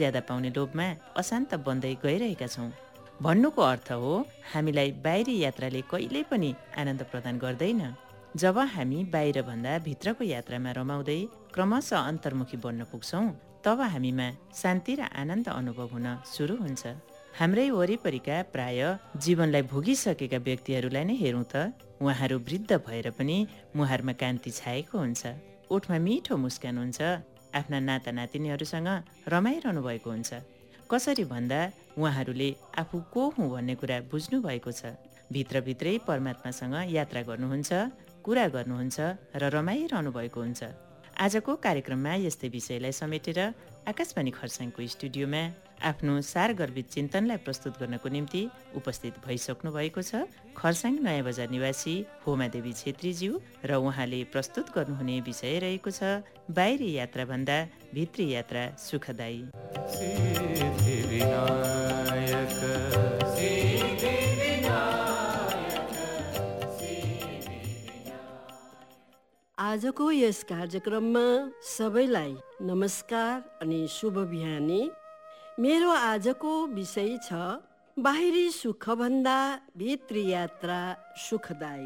ज्यादा पाउने लोभमा अशान्त बन्दै गइरहेका छौँ। भन्नुको अर्थ हो हामीलाई बाहिरी यात्राले कहिल्यै पनि आनन्द प्रदान गर्दैन। जब हामी बाहिरभन्दा भित्रको यात्रामा रमाउँदै क्रमशः अन्तर्मुखी बन्न पुग्छौँ तब हामीमा शान्ति र आनन्द अनुभव हुन सुरु हुन्छ। हाम्रै वरिपरिका प्राय जीवनलाई भोगिसकेका व्यक्तिहरूलाई नै हेरौँ त, उहाँहरू वृद्ध भएर पनि मुहारमा कान्ति छाएको हुन्छ, ओठमा मिठो मुस्कान हुन्छ, आफ्ना नाता नातिनीहरूसँग रमाइरहनु भएको हुन्छ। कसरी भन्दा उहाँहरूले आफू को हुँ भन्ने कुरा बुझ्नु भएको छ। भित्रभित्रै परमात्मासँग यात्रा गर्नुहुन्छ, कुरा गर्नुहुन्छ र रमाइरहनु भएको हुन्छ। आजको कार्यक्रममा यस्तै विषयलाई समेटेर आकाशवाणी खरसाङको स्टुडियोमा आफ्नो सारगर्भित चिन्तनलाई प्रस्तुत गर्नको निम्ति उपस्थित भइसक्नु भएको छ खरसाङ नयाँ बजार निवासी होमादेवी छेत्रीज्यू र उहाँले प्रस्तुत गर्नुहुने विषय रहेको छ बाहिरी यात्राभन्दा भित्री यात्रा सुखदायी। आजको यस कार्यक्रममा सबैलाई नमस्कार अनि शुभ बिहानी। मेरो आजको विषय छ बाहिरी सुखभन्दा भित्री यात्रा सुखदायी।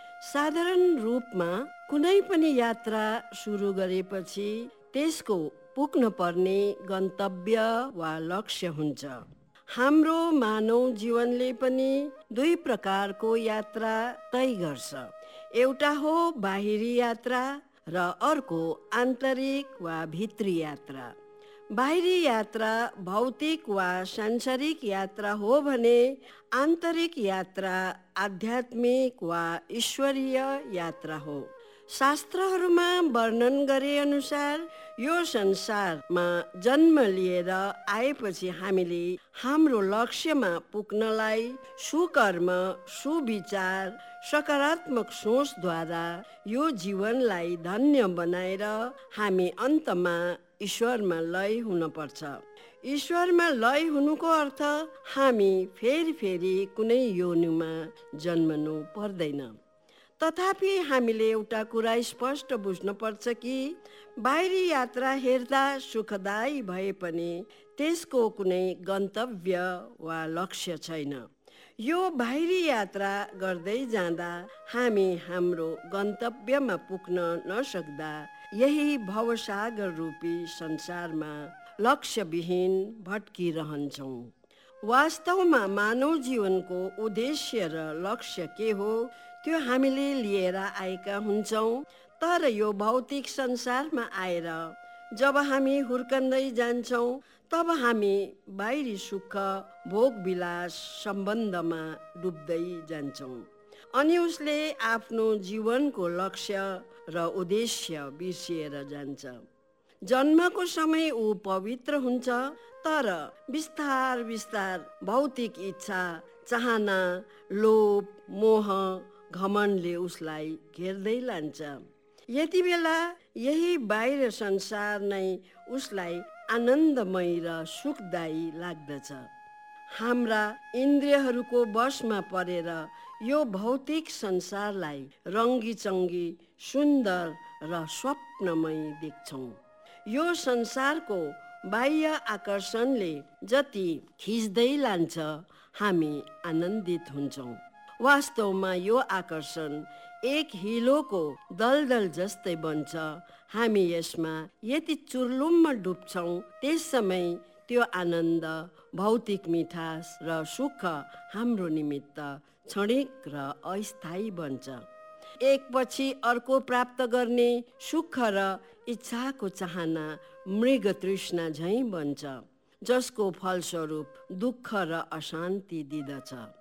साधारण रूपमा कुनै पनि यात्रा सुरु गरेपछि त्यसको पुग्न पर्ने गन्तव्य वा लक्ष्य हुन्छ। हाम्रो मानव जीवनले पनि दुई प्रकारको यात्रा तय गर्छ। एउटा हो बाहिरी यात्रा र अर्को आन्तरिक वा भित्री यात्रा। बाहिरी यात्रा भौतिक वा सांसारिक यात्रा हो भने आन्तरिक यात्रा आध्यात्मिक वा ईश्वरीय यात्रा हो। शास्त्रहरूमा वर्णन गरे अनुसार यो संसारमा जन्म लिएर आएपछि हामीले हाम्रो लक्ष्यमा पुग्नलाई सुकर्म, सुविचार, सकारात्मक सोचद्वारा यो जीवनलाई धन्य बनाएर हामी अन्तमा ईश्वरमा लय हुनुपर्छ। ईश्वरमा लय हुनुको अर्थ हामी फेरि कुनै योनिमा जन्मनु पर्दैन। तथापि हामीले एउटा कुरा स्पष्ट बुझ्नुपर्छ कि बाहिरी यात्रा हेर्दा सुखदायी भए पनि त्यसको कुनै गन्तव्य वा लक्ष्य छैन। यो बाहिरी यात्रा गर्दै जाँदा हामी हाम्रो गन्तव्यमा पुग्न नसक्दा यही भवसागर रूपी संसारमा लक्ष्यविहीन भट्किरहन्छौँ। वास्तवमा मानव जीवनको उद्देश्य र लक्ष्य के हो त्यो हामीले लिएर आएका हुन्छौँ। तर यो भौतिक संसारमा आएर जब हामी हुर्कँदै जान्छौँ तब हामी बाहिरी सुख भोग विलास सम्बन्धमा डुब्दै जान्छौँ अनि उसले आफ्नो जीवनको लक्ष्य र उद्देश्य बिर्सिएर जान्छ। जन्मको समय ऊ पवित्र हुन्छ, तर बिस्तार भौतिक इच्छा, चाहना, लोभ, मोह, घमण्डले उसलाई घेर्दै लान्छ। यति बेला यही बाहिर संसार नै उसलाई आनन्दमय र सुखदायी लाग्दछ। हाम्रा इन्द्रियहरूको वशमा परेर यो भौतिक संसारलाई रङ्गी-चङ्गी, सुन्दर र स्वप्नमय देख्छौँ। यो संसारको बाह्य आकर्षणले जति खिच्दै लान्छ हामी आनन्दित हुन्छौँ। वास्तवमा यो आकर्षण एक हिलोको दलदल जस्तै बन्छ। हामी यसमा यति चुर्लुममा डुब्छौँ त्यस समय त्यो आनन्द, भौतिक मिठास र सुख हाम्रो निमित्त क्षणिक र अस्थायी बन्छ। एकपछि अर्को प्राप्त गर्ने सुख र इच्छाको चाहना मृग तृष्णा झैँ बन्छ, जसको फलस्वरूप दुःख र अशान्ति दिँदछ।